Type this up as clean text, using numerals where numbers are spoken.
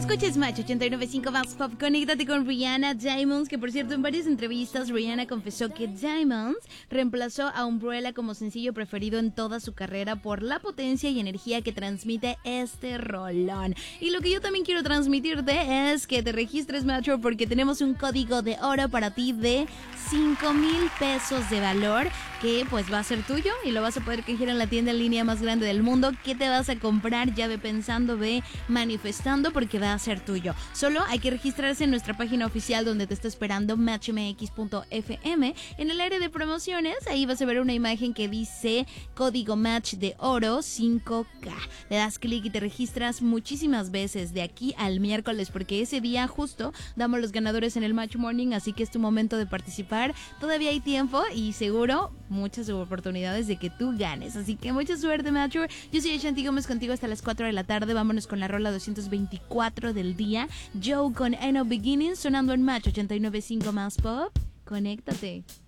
Escuches Match 89.5 más Pop. Conéctate con Rihanna Diamonds, que por cierto en varias entrevistas Rihanna confesó que Diamonds reemplazó a Umbrella como sencillo preferido en toda su carrera por la potencia y energía que transmite este rolón. Y lo que yo también quiero transmitirte es que te registres, Metro, porque tenemos un código de oro para ti de 5,000 pesos de valor que pues va a ser tuyo y lo vas a poder canjear en la tienda en línea más grande del mundo. ¿Qué te vas a comprar? Ya ve pensando, ve manifestando, porque va a ser tuyo. Solo hay que registrarse en nuestra página oficial donde te está esperando matchmx.fm. En el área de promociones, ahí vas a ver una imagen que dice código match de oro 5K. Le das clic y te registras muchísimas veces de aquí al miércoles, porque ese día justo damos los ganadores en el Match Morning, así que es tu momento de participar. Todavía hay tiempo y seguro muchas oportunidades de que tú ganes. Así que mucha suerte, Matcher. Yo soy Shanti Gómez contigo hasta las 4 de la tarde. Vámonos con la rola 224 del día. Joe con Ain't No Beginning sonando en Match 89.5 más Pop. Conéctate.